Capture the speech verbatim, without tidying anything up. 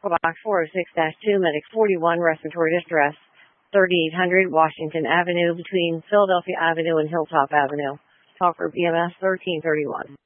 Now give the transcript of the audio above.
Box four oh six dash two, Medic forty-one, respiratory distress, thirty-eight hundred Washington Avenue between Philadelphia Avenue and Hilltop Avenue. Talker B M S thirteen thirty-one.